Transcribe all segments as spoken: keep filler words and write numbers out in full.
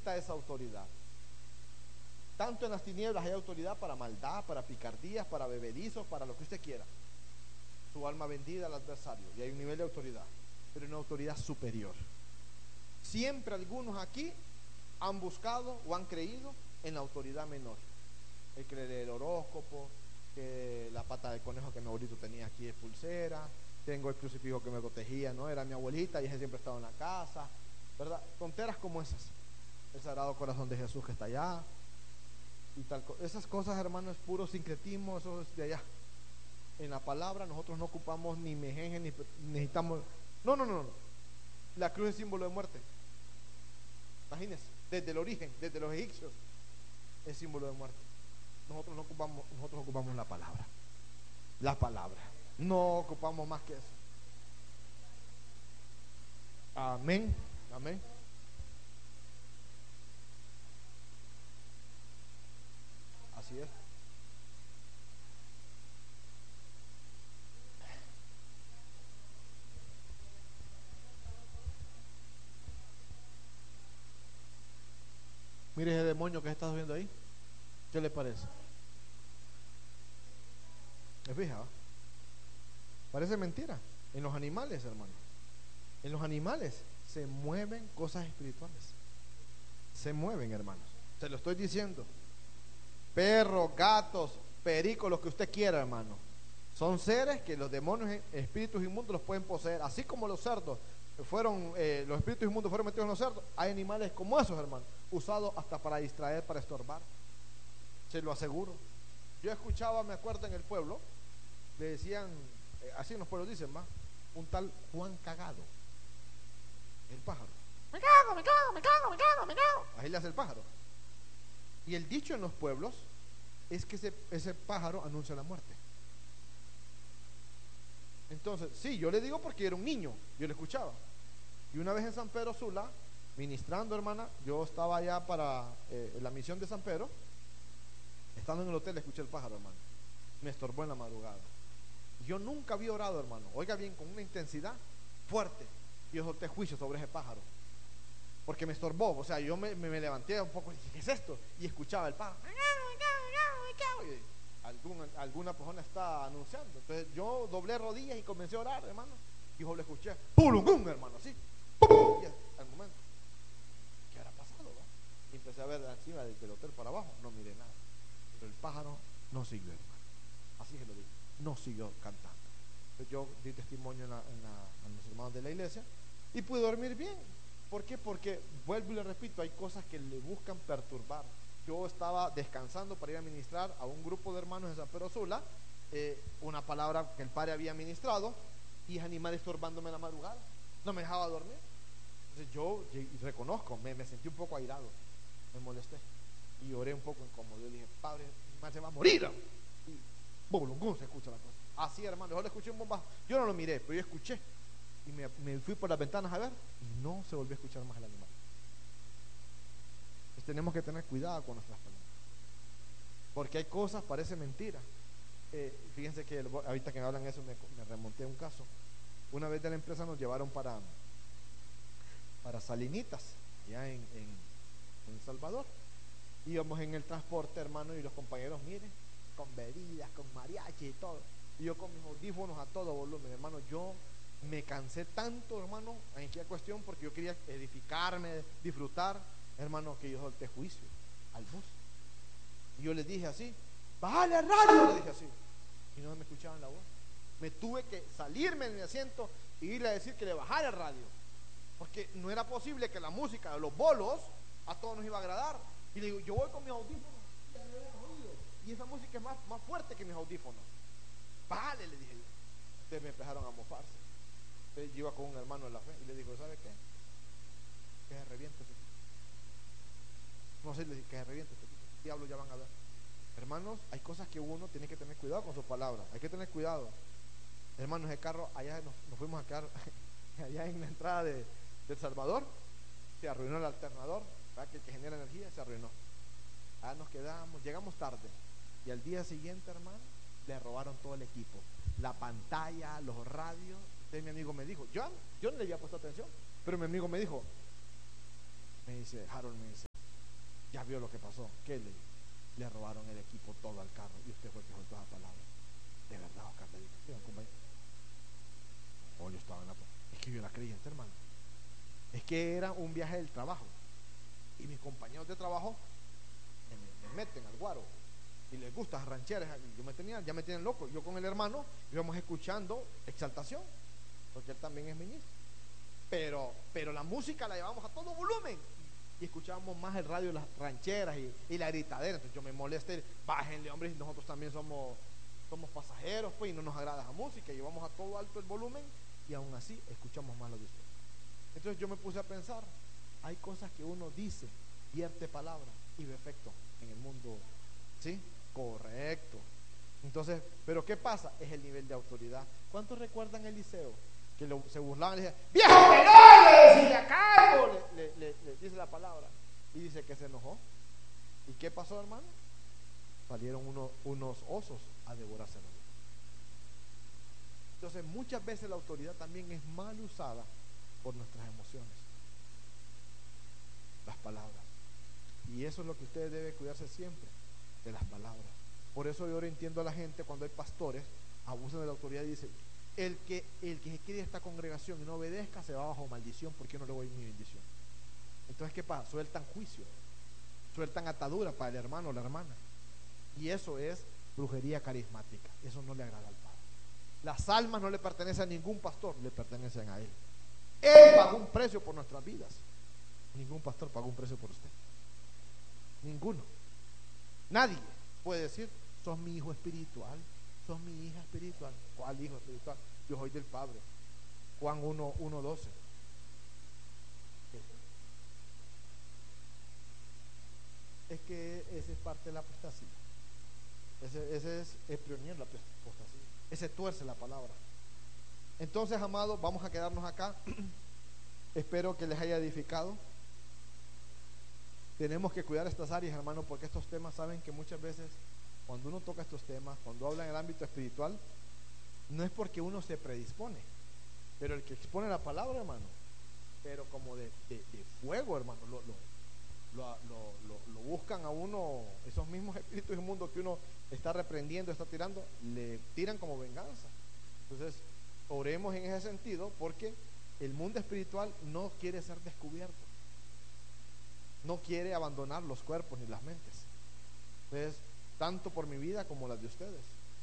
quita esa autoridad. Tanto en las tinieblas hay autoridad para maldad, para picardías, para bebedizos, para lo que usted quiera. Su alma vendida al adversario, y hay un nivel de autoridad, pero una autoridad superior. Siempre algunos aquí han buscado o han creído en la autoridad menor. El que lee el horóscopo, que la pata de conejo que mi abuelito tenía aquí de pulsera, tengo el crucifijo que me protegía, ¿no? Era mi abuelita y ella siempre estaba en la casa, ¿verdad? Tonteras como esas. El Sagrado Corazón de Jesús que está allá y tal. Esas cosas, hermano, es puro sincretismo, eso es de allá. En la palabra nosotros no ocupamos ni mejenje, ni necesitamos. No, no, no, no. La cruz es símbolo de muerte. Imagínense, desde el origen, desde los egipcios, es símbolo de muerte. Nosotros no ocupamos, nosotros ocupamos la palabra. La palabra. No ocupamos más que eso. Amén. Amén. Así es. Mire ese demonio que estás viendo ahí. ¿Qué le parece? ¿Me fija? Parece mentira. En los animales, hermano. En los animales se mueven cosas espirituales. Se mueven, hermanos. Se lo estoy diciendo. Perros, gatos, pericos, lo que usted quiera, hermano. Son seres que los demonios, espíritus inmundos los pueden poseer. Así como los cerdos fueron, eh, los espíritus inmundos fueron metidos en los cerdos. Hay animales como esos, hermano, usados hasta para distraer, para estorbar. Se lo aseguro. Yo escuchaba, me acuerdo, en el pueblo, le decían, eh, así en los pueblos dicen más, un tal Juan Cagado, el pájaro. Me cago, me cago, me cago, me cago, me cago. Ahí le hace el pájaro. Y el dicho en los pueblos es que ese, ese pájaro anuncia la muerte. Entonces, sí, yo le digo porque era un niño, yo le escuchaba. Y una vez en San Pedro Sula, ministrando, hermana, yo estaba allá para eh, la misión de San Pedro. Estando en el hotel, escuché el pájaro, hermano. Me estorbó en la madrugada. Yo nunca había orado, hermano. Oiga bien, con una intensidad fuerte. Yo solté juicio sobre ese pájaro. Porque me estorbó. O sea, yo me, me, me levanté un poco y dije, ¿qué es esto? Y escuchaba el pájaro. Y algún, alguna persona está anunciando. Entonces yo doblé rodillas y comencé a orar, hermano. Y yo lo escuché. ¡Pulungum, hermano! Así. ¡Pum! Y al momento, ¿qué habrá pasado? ¿Va? Y empecé a ver encima del, del hotel para abajo. No miré nada. Pero el pájaro no siguió, hermano. Así se lo digo, no siguió cantando. Entonces yo di testimonio en, la, en, la, en los hermanos de la iglesia y pude dormir bien. ¿Por qué? Porque, vuelvo y le repito, hay cosas que le buscan perturbar. Yo estaba descansando para ir a ministrar a un grupo de hermanos de San Pedro Sula, eh, una palabra que el padre había ministrado, y es animal estorbándome en la madrugada, no me dejaba dormir. Entonces yo reconozco, me, me sentí un poco airado, me molesté y oré un poco incómodo. Yo dije, padre, el animal se va a morir. Y bolungún se escucha la cosa. Así, hermano, yo le escuché un bombazo. Yo no lo miré, pero yo escuché. Y me, me fui por las ventanas a ver. Y no se volvió a escuchar más el animal. Entonces tenemos que tener cuidado con nuestras palabras. Porque hay cosas, parece mentira. Eh, fíjense que el, ahorita que me hablan eso, me, me remonté a un caso. Una vez de la empresa nos llevaron para, para Salinitas, allá en, en, en El Salvador. Íbamos en el transporte, hermano, y los compañeros, miren, con bebidas, con mariachi y todo. Y yo con mis audífonos a todo volumen, hermano. Yo me cansé tanto, hermano, en aquella cuestión, porque yo quería edificarme, disfrutar, hermano, que yo solté juicio al bus. Y yo les dije así, bájale al radio, le dije así. Y no me escuchaban la voz. Me tuve que salirme de mi asiento e irle a decir que le bajara el radio. Porque no era posible que la música de los bolos a todos nos iba a agradar. Y le digo, yo voy con mis audífonos y esa música es más, más fuerte que mis audífonos. Vale, le dije yo. Entonces me empezaron a mofarse. Entonces yo iba con un hermano de la fe y le digo, ¿sabe qué? Que se reviente ese tipo. No sé, le dije, que se reviente este tipo. Diablos ya van a ver. Hermanos, hay cosas que uno tiene que tener cuidado con sus palabras. Hay que tener cuidado. Hermanos, el carro, allá nos, nos fuimos a quedar allá en la entrada de, de El Salvador. Se arruinó el alternador, ¿verdad? Que, que genera energía, se arruinó. Allá nos quedamos, llegamos tarde. Y al día siguiente, hermano, le robaron todo el equipo. La pantalla, los radios. Entonces mi amigo me dijo, yo, yo no le había puesto atención, pero mi amigo me dijo, me dice, Harold, me dice, Ya vio lo que pasó. ¿Qué le Le robaron el equipo todo al carro y usted fue el que soltó esa palabra. De verdad, Oscar, le digo, sí, compañero. Oh, yo estaba en la... Es que yo era creyente, hermano. Es que era un viaje del trabajo y mis compañeros de trabajo me, me meten al guaro y les gusta las rancheras. Yo me tenía, ya me tienen loco. Yo con el hermano íbamos escuchando exaltación, porque él también es ministro. Pero, pero la música la llevamos a todo volumen y escuchábamos más el radio, las rancheras y, y la gritadera. Entonces yo me molesté, bájenle, hombre, nosotros también somos, somos pasajeros, pues, y no nos agrada la música. Llevamos a todo alto el volumen y aún así escuchamos más lo de usted. Entonces yo me puse a pensar, hay cosas que uno dice, vierte palabra y ve efecto en el mundo. ¿Sí? Correcto. Entonces, ¿pero qué pasa? Es el nivel de autoridad. ¿Cuántos recuerdan Eliseo? Que lo, se burlaban y le decían, ¡viejo pelón! ¡Le acabo! Le, le, le, le dice la palabra. Y dice que se enojó. ¿Y qué pasó, hermano? Salieron uno, unos osos a devorárselo. Entonces, muchas veces la autoridad también es mal usada por nuestras emociones, las palabras. Y eso es lo que usted debe cuidarse siempre, de las palabras. Por eso yo ahora entiendo a la gente cuando hay pastores abusan de la autoridad y dicen, el que, el que se quede esta congregación y no obedezca se va bajo maldición, porque yo no le voy mi bendición. Entonces, ¿qué pasa? Sueltan juicio, sueltan atadura para el hermano o la hermana, y eso es brujería carismática. Eso no le agrada al Padre. Las almas no le pertenecen a ningún pastor, le pertenecen a Él. Él pagó un precio por nuestras vidas. Ningún pastor pagó un precio por usted. Ninguno. Nadie puede decir, sos mi hijo espiritual, sos mi hija espiritual. ¿Cuál hijo espiritual? Yo soy del Padre. Juan uno, doce. Es que esa es parte de la apostasía. Ese, ese es el pionero de la apostasía. Ese tuerce la palabra. Entonces, amados, vamos a quedarnos acá. Espero que les haya edificado. Tenemos que cuidar estas áreas, hermano, porque estos temas, saben que muchas veces cuando uno toca estos temas, cuando habla en el ámbito espiritual, no es porque uno se predispone, pero el que expone la palabra, hermano, pero como de, de, de fuego, hermano, lo, lo, lo, lo, lo, lo buscan a uno, esos mismos espíritus inmundos que uno está reprendiendo, está tirando, le tiran como venganza. Entonces, oremos en ese sentido, porque el mundo espiritual no quiere ser descubierto, no quiere abandonar los cuerpos ni las mentes. Entonces, tanto por mi vida como las de ustedes.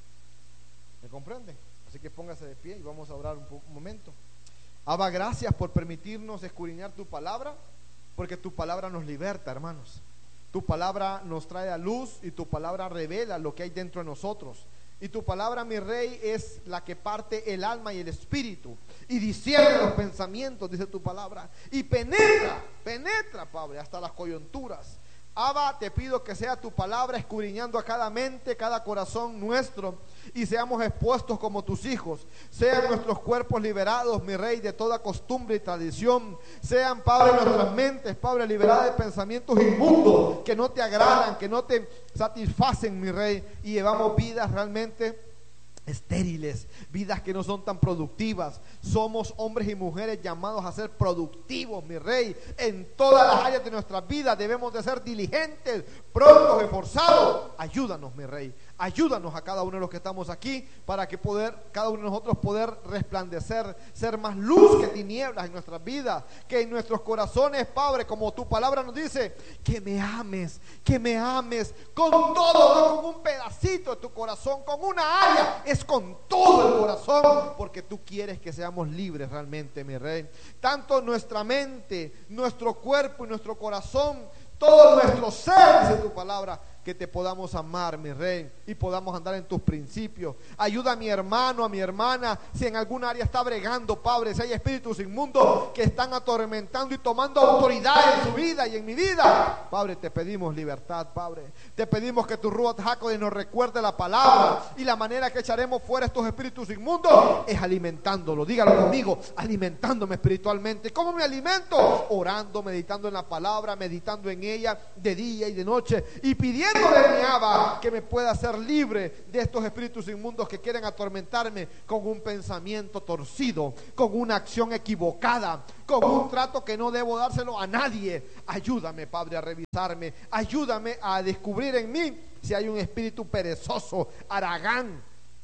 ¿Me comprenden? Así que póngase de pie y vamos a orar un, un momento. Abba, gracias por permitirnos escudriñar tu palabra, porque tu palabra nos liberta, hermanos. Tu palabra nos trae a luz y tu palabra revela lo que hay dentro de nosotros. Y tu palabra, mi Rey, es la que parte el alma y el espíritu y discierne los pensamientos, dice tu palabra, y penetra, penetra, Padre, hasta las coyunturas. Abba, te pido que sea tu palabra escudriñando a cada mente, cada corazón nuestro, y seamos expuestos como tus hijos. Sean nuestros cuerpos liberados, mi Rey, de toda costumbre y tradición. Sean, Padre, nuestras mentes, Padre, liberadas de pensamientos inmundos que no te agradan, que no te satisfacen, mi Rey, y llevamos vidas realmente estériles, vidas que no son tan productivas. Somos hombres y mujeres llamados a ser productivos, mi Rey. En todas las áreas de nuestra vida debemos de ser diligentes, prontos, esforzados. Ayúdanos, mi Rey. Ayúdanos a cada uno de los que estamos aquí, para que poder, cada uno de nosotros poder resplandecer, ser más luz que tinieblas en nuestras vidas, que en nuestros corazones, Padre, como tu palabra nos dice, que me ames, que me ames con todo, no con un pedacito de tu corazón, con una área, es con todo el corazón, porque tú quieres que seamos libres realmente, mi Rey. Tanto nuestra mente, nuestro cuerpo y nuestro corazón, todo nuestro ser, dice tu palabra, que te podamos amar, mi Rey, y podamos andar en tus principios. Ayuda a mi hermano, a mi hermana, si en alguna área está bregando, Padre, si hay espíritus inmundos que están atormentando y tomando autoridad en su vida y en mi vida, Padre, te pedimos libertad, Padre. Te pedimos que tu Ruach HaKodesh nos recuerde la palabra, y la manera que echaremos fuera estos espíritus inmundos es alimentándolo. Dígalo conmigo, alimentándome espiritualmente. ¿Cómo me alimento? Orando, meditando en la palabra, meditando en ella de día y de noche, y pidiendo pido de mi Abba que me pueda hacer libre de estos espíritus inmundos que quieren atormentarme con un pensamiento torcido, con una acción equivocada, con un trato que no debo dárselo a nadie. Ayúdame, Padre, a revisarme. Ayúdame a descubrir en mí si hay un espíritu perezoso, haragán,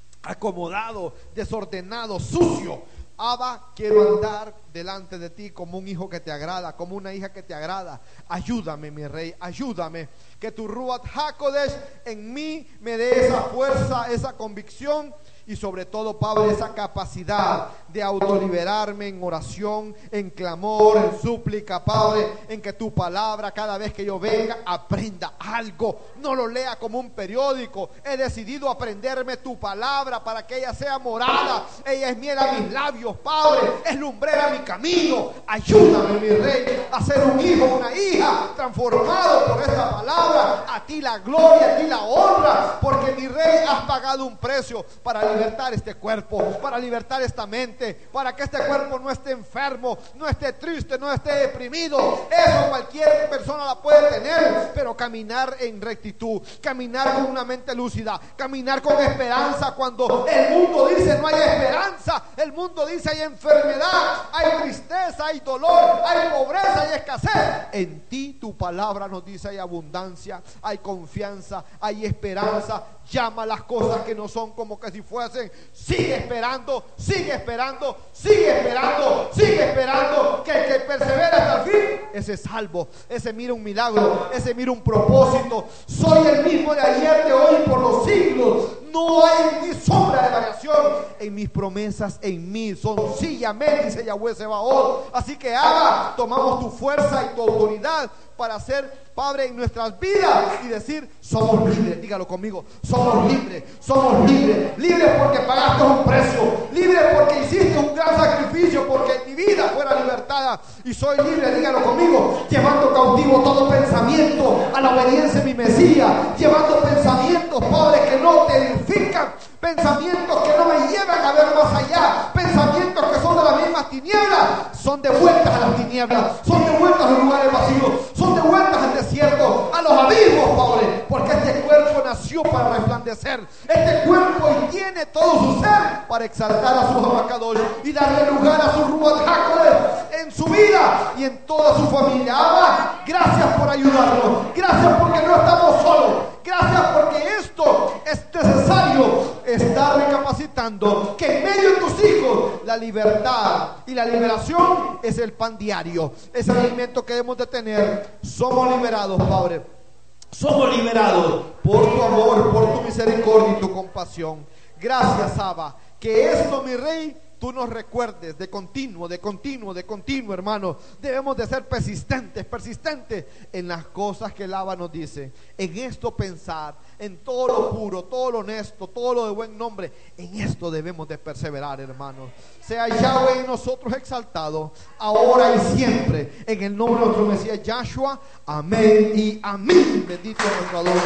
acomodado, desordenado, sucio. Abba, quiero andar delante de ti como un hijo que te agrada, como una hija que te agrada. Ayúdame, mi rey, ayúdame. Que tu Ruach HaKodesh en mí me dé esa fuerza, esa convicción y sobre todo, Padre, esa capacidad de autoliberarme en oración, en clamor, en súplica, Padre, en que tu palabra cada vez que yo venga aprenda algo, no lo lea como un periódico. He decidido aprenderme tu palabra para que ella sea morada, ella es miel a mis labios, Padre, es lumbrera a mi camino. Ayúdame, mi rey, a ser un hijo, una hija transformado por esta palabra. A ti la gloria, a ti la honra, porque mi rey has pagado un precio para libertar este cuerpo, para libertar esta mente, para que este cuerpo no esté enfermo, no esté triste, no esté deprimido. Eso cualquier persona la puede tener, pero caminar en rectitud, caminar con una mente lúcida, caminar con esperanza cuando el mundo dice no hay esperanza, el mundo dice hay enfermedad, hay tristeza, hay dolor, hay pobreza, hay escasez. En ti tu palabra nos dice hay abundancia, hay confianza, hay esperanza. Llama las cosas que no son como que si fuesen. Sigue esperando, sigue esperando, sigue esperando, sigue esperando. Que el que persevera hasta el fin, ese es salvo, ese mira un milagro, ese mira un propósito. Soy el mismo de ayer, de hoy, por los siglos. No hay ni sombra de variación en mis promesas, en mí son sí y amén, dice Yahweh Sebaot. Así que Abba, tomamos tu fuerza y tu autoridad para ser, Padre, en nuestras vidas y decir, somos libres. Dígalo conmigo, somos libres, somos libres, libres porque pagaste un precio, libres porque hiciste un gran sacrificio, porque mi vida fuera libertada y soy libre. Dígalo conmigo, llevando cautivo todo pensamiento a la obediencia de mi Mesías, llevando pensamientos, Padre, que no te edifican, pensamientos que no me llevan a ver más allá, pensamientos que son de las mismas tinieblas, son devueltas a las tinieblas, son devueltas a los lugares vacíos, son devueltas al desierto, a los abismos, Padre, porque este cuerpo nació para resplandecer, este cuerpo y tiene todo su ser para exaltar a sus abacadores y darle lugar a su Ruach HaKodesh en su vida y en toda su familia. Abba, gracias por ayudarnos, gracias porque no estamos solos, gracias porque esto es necesario estar recapacitando que en medio de tus hijos la libertad y la liberación es el pan diario, es el alimento que debemos de tener. Somos liberados, Padre, somos liberados por tu amor, por tu misericordia y tu compasión. Gracias, Abba, que esto, mi Rey, tú nos recuerdes de continuo, de continuo, de continuo, hermano. Debemos de ser persistentes, persistentes en las cosas que el Abba nos dice. En esto pensar, en todo lo puro, todo lo honesto, todo lo de buen nombre. En esto debemos de perseverar, hermanos. Sea Yahweh en nosotros exaltado, ahora y siempre. En el nombre de nuestro Mesías Yahshua. Amén y amén. Bendito nuestro Adonai.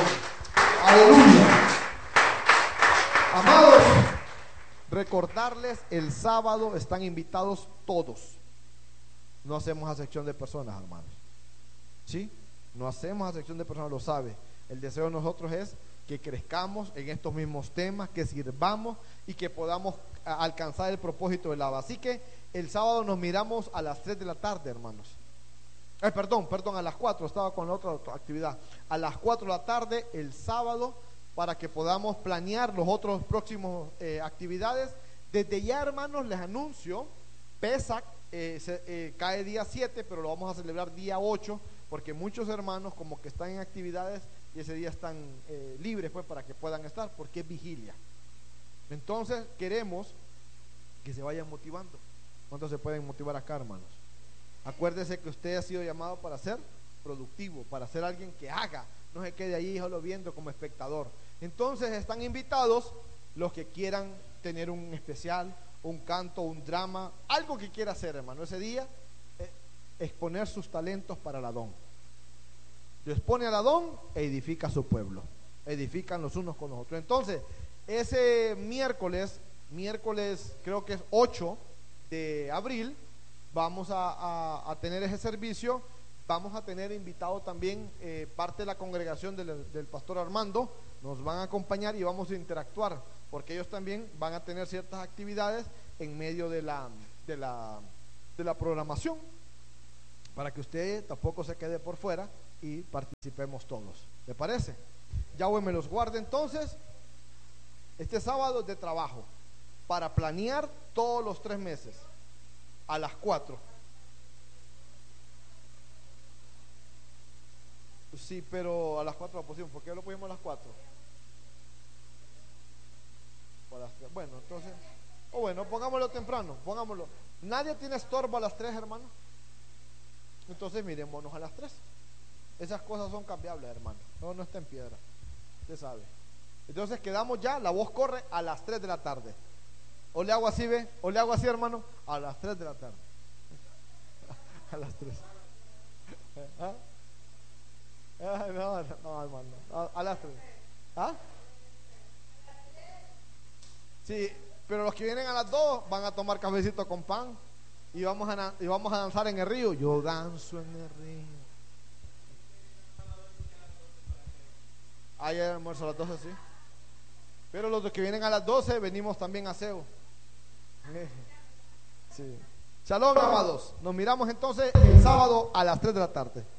Aleluya. Amados, recordarles, el sábado están invitados todos. No hacemos acepción de personas, hermanos. ¿Sí? No hacemos acepción de personas, lo sabe. El deseo de nosotros es que crezcamos en estos mismos temas, que sirvamos y que podamos alcanzar el propósito del Abba. Así que el sábado nos miramos a las tres de la tarde, hermanos. Eh, perdón, perdón, a las cuatro, estaba con la otra actividad. A las cuatro de la tarde el sábado, para que podamos planear los otros próximos eh, actividades. Desde ya, hermanos, les anuncio, Pesach eh, se, eh, cae día siete, pero lo vamos a celebrar día ocho, porque muchos hermanos como que están en actividades y ese día están eh, libres, pues, para que puedan estar, porque es vigilia. Entonces queremos que se vayan motivando. ¿Cuántos se pueden motivar acá, hermanos? Acuérdese que usted ha sido llamado para ser productivo, para ser alguien que haga, no se quede ahí solo viendo como espectador. Entonces están invitados los que quieran tener un especial, un canto, un drama, algo que quiera hacer, hermano, ese día, eh, exponer sus talentos para el Adón. Dios pone al Adón e edifica a su pueblo, edifican los unos con los otros. Entonces, ese miércoles, miércoles creo que es ocho de abril, vamos a, a, a tener ese servicio Vamos a tener invitado también eh, parte de la congregación del, del pastor Armando. Nos van a acompañar y vamos a interactuar, porque ellos también van a tener ciertas actividades en medio de la, de la, de la programación, para que usted tampoco se quede por fuera y participemos todos. ¿Le parece? Yahweh me los guarde. Entonces, este sábado es de trabajo para planear todos los tres meses a las cuatro. Sí, pero a las cuatro lo pusimos. ¿Por qué lo pusimos a las cuatro? A las tres. Bueno, entonces, o oh, bueno, pongámoslo temprano, pongámoslo. Nadie tiene estorbo a las tres, hermano. Entonces miremosnos a las tres. Esas cosas son cambiables, hermano. No, no está en piedra. Usted sabe. Entonces quedamos ya, la voz corre a las tres de la tarde. O le hago así, ve, o le hago así, hermano, a las tres de la tarde. A las tres. ¿Ah? Ah, no, no, hermano, a, a las tres. ¿Ah? Sí, pero los que vienen a las dos van a tomar cafecito con pan y vamos a, y vamos a danzar en el río. Yo danzo en el río. Hay almuerzo a las doce, sí. Pero los que vienen a las doce venimos también a aseo. Sí. Shalom, amados. Nos miramos entonces el sábado a las tres de la tarde.